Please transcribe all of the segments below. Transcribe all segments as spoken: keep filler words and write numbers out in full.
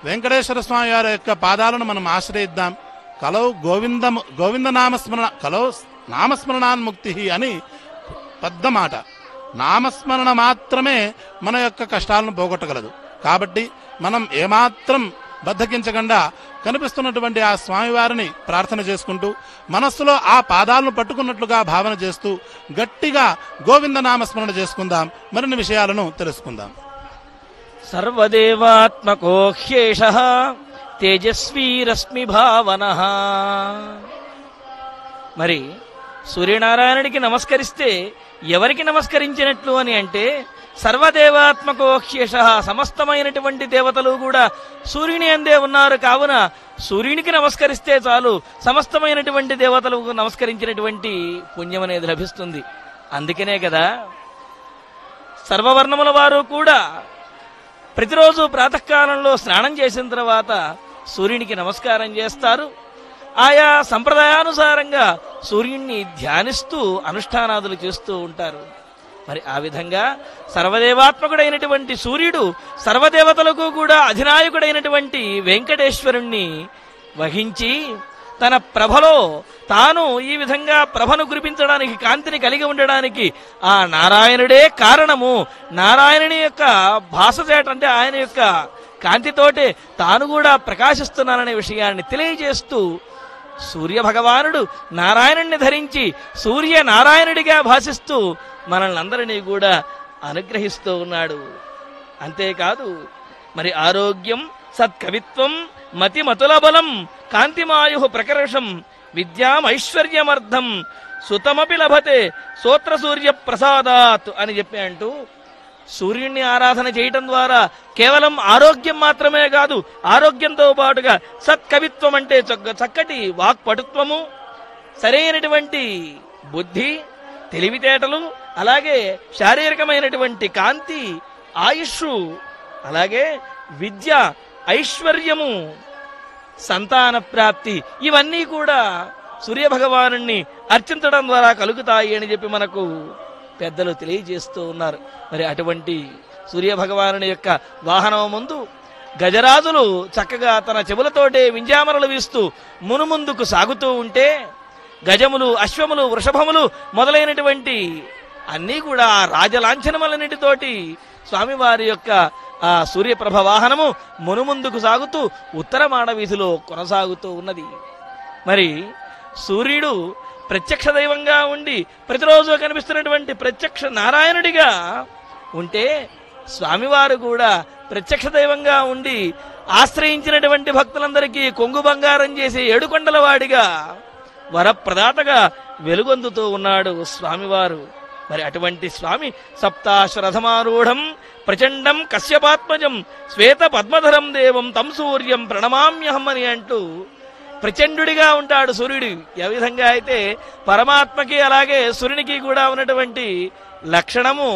వెంకటేశ్వర స్వామి వారి యొక్క పాదాలను మనం ఆశ్రయిద్దాం. కలౌ గోవిందము గోవింద నామస్మరణ కలౌ నామస్మరణాన్ముక్తి అని పెద్ద మాట. నామస్మరణ మాత్రమే మన యొక్క కష్టాలను పోగొట్టగలదు. కాబట్టి మనం ఏమాత్రం బద్దకించకుండా కనిపిస్తున్నటువంటి ఆ స్వామివారిని ప్రార్థన చేసుకుంటూ మనస్సులో ఆ పాదాలను పట్టుకున్నట్లుగా భావన చేస్తూ గట్టిగా గోవింద నామస్మరణ చేసుకుందాం. మరిన్ని విషయాలను తెలుసుకుందాం. సర్వదేవాత్మకో హ్యేషః తేజస్వీ రశ్మి భావనః. మరి సూర్యనారాయణుడికి నమస్కరిస్తే ఎవరికి నమస్కరించినట్లు అని అంటే సర్వదేవాత్మకో హ్యేషః, సమస్తమైనటువంటి దేవతలు కూడా సూర్యుని అందే ఉన్నారు. కావున సూర్యునికి నమస్కరిస్తే చాలు సమస్తమైనటువంటి దేవతలకు నమస్కరించినటువంటి పుణ్యం అనేది లభిస్తుంది. అందుకనే కదా సర్వవర్ణముల వారు కూడా ప్రతిరోజు ప్రాతకాలంలో స్నానం చేసిన తర్వాత సూర్యునికి నమస్కారం చేస్తారు. ఆయా సంప్రదాయానుసారంగా సూర్యుణ్ణి ధ్యానిస్తూ అనుష్ఠానాదులు చేస్తూ ఉంటారు. మరి ఆ విధంగా సర్వదేవాత్మకుడైనటువంటి సూర్యుడు సర్వదేవతలకు కూడా అధినాయకుడైనటువంటి వెంకటేశ్వరుణ్ణి వహించి తన ప్రభలో తాను ఈ విధంగా ప్రభను కురిపించడానికి, కాంతిని కలిగి ఉండడానికి ఆ నారాయణుడే కారణము. నారాయణుని యొక్క భాసచేట అంటే ఆయన యొక్క కాంతితోటే తాను కూడా ప్రకాశిస్తున్నాననే విషయాన్ని తెలియజేస్తూ సూర్య భగవానుడు నారాయణుణ్ణి ధరించి సూర్య నారాయణుడిగా భాషిస్తూ మనల్ని అందరినీ కూడా అనుగ్రహిస్తూ ఉన్నాడు. అంతేకాదు మరి ఆరోగ్యం, సత్కవిత్వం, మతిమతుల బలం, కాంతిమాయు ప్రకర్షం, విద్యామైశ్వర్యమర్థం, సుతమపి లభతే సోత్ర సూర్య ప్రసాదాత్ అని చెప్పి అంటూ సూర్యుణ్ణి ఆరాధన చేయటం ద్వారా కేవలం ఆరోగ్యం మాత్రమే కాదు, ఆరోగ్యంతో పాటుగా సత్కవిత్వం అంటే చక్కటి వాక్పటుత్వము, సరైనటువంటి బుద్ధి, తెలివితేటలు, అలాగే శారీరకమైనటువంటి కాంతి, ఆయుష్, అలాగే విద్య, ఐశ్వర్యము, సంతాన ప్రాప్తి, ఇవన్నీ కూడా సూర్యభగవాను అర్చించడం ద్వారా కలుగుతాయి అని చెప్పి మనకు పెద్దలు తెలియజేస్తూ ఉన్నారు. మరి అటువంటి సూర్యభగవాను యొక్క వాహనం ముందు గజరాజులు చక్కగా తన చెవులతోటే వింజామరలు వీస్తూ మునుముందుకు సాగుతూ ఉంటే గజములు, అశ్వములు, వృషభములు మొదలైనటువంటి అన్నీ కూడా రాజలాంఛనములన్నిటితోటి స్వామివారి యొక్క ఆ సూర్యప్రభ వాహనము మునుముందుకు సాగుతూ ఉత్తరమాడ వీధిలో కొనసాగుతూ ఉన్నది. మరి సూర్యుడు ప్రత్యక్ష దైవంగా ఉండి ప్రతిరోజు కనిపిస్తున్నటువంటి ప్రత్యక్ష నారాయణుడిగా ఉంటే స్వామివారు కూడా ప్రత్యక్ష దైవంగా ఉండి ఆశ్రయించినటువంటి భక్తులందరికీ కొంగు బంగారం చేసే ఏడుకొండల వాడిగా వరప్రదాతగా వెలుగొందుతూ ఉన్నాడు స్వామివారు. మరి అటువంటి స్వామి సప్తాశ్వరథమారూఢం ప్రచండం కశ్యపాత్మజం శ్వేత పద్మధరం దేవం తం సూర్యం ప్రణమామ్యహం అని అంటూ ప్రచండుడిగా ఉంటాడు సూర్యుడు. ఏ విధంగా అయితే పరమాత్మకి అలాగే సూర్యునికి కూడా ఉన్నటువంటి లక్షణము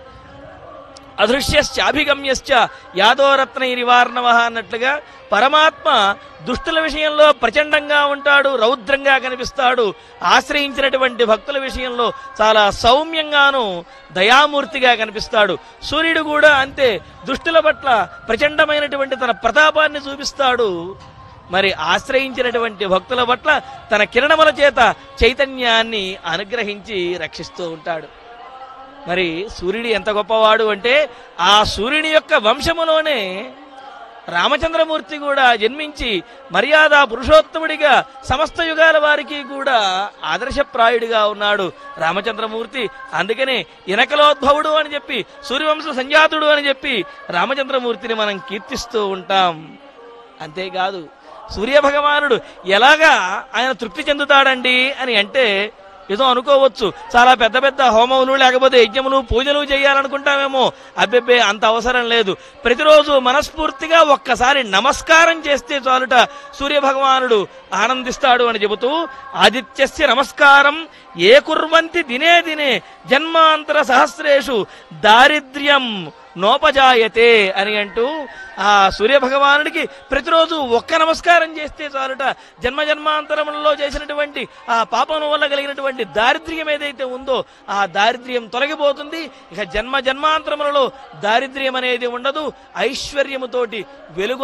అదృశ్యశ్చాభిగమ్యశ్చ యాదోరత్నైరివార్ణవ అన్నట్లుగా పరమాత్మ దుష్టుల విషయంలో ప్రచండంగా ఉంటాడు, రౌద్రంగా కనిపిస్తాడు. ఆశ్రయించినటువంటి భక్తుల విషయంలో చాలా సౌమ్యంగాను దయామూర్తిగా కనిపిస్తాడు. సూర్యుడు కూడా అంతే, దుష్టుల పట్ల ప్రచండమైనటువంటి తన ప్రతాపాన్ని చూపిస్తాడు. మరి ఆశ్రయించినటువంటి భక్తుల పట్ల తన కిరణముల చేత చైతన్యాన్ని అనుగ్రహించి రక్షిస్తూ ఉంటాడు. మరి సూర్యుడు ఎంత గొప్పవాడు అంటే ఆ సూర్యుని యొక్క వంశములోనే రామచంద్రమూర్తి కూడా జన్మించి మర్యాద పురుషోత్తముడిగా సమస్త యుగాల వారికి కూడా ఆదర్శప్రాయుడిగా ఉన్నాడు రామచంద్రమూర్తి. అందుకనే ఇనకలోద్భవుడు అని చెప్పి, సూర్యవంశ సంజాతుడు అని చెప్పి రామచంద్రమూర్తిని మనం కీర్తిస్తూ ఉంటాం. అంతేకాదు సూర్యభగవానుడు ఎలాగా ఆయన తృప్తి చెందుతాడండి అని అంటే ఏదో అనుకోవచ్చు, చాలా పెద్ద పెద్ద హోమములు లేకపోతే యజ్ఞములు పూజలు చేయాలనుకుంటామేమో. అబ్బెబ్బే, అంత అవసరం లేదు. ప్రతిరోజు మనస్ఫూర్తిగా ఒక్కసారి నమస్కారం చేస్తే చాలుట సూర్యభగవానుడు ఆనందిస్తాడు అని చెబుతూ ఆదిత్యస్య నమస్కారం ఏ కుర్వంతి దినే దినే జన్మాంతర సహస్రేషు దారిద్ర్యం నోపజాయతే అని అంటూ ఆ సూర్యభగవానుడికి ప్రతిరోజు ఒక్క నమస్కారం చేస్తే చాలుట జన్మ జన్మాంతరములలో చేసినటువంటి ఆ పాపం వల్ల కలిగినటువంటి దారిద్ర్యం ఏదైతే ఉందో ఆ దారిద్ర్యం తొలగిపోతుంది. ఇక జన్మ జన్మాంతరములలో దారిద్ర్యం అనేది ఉండదు. ఐశ్వర్యముతోటి వెలుగు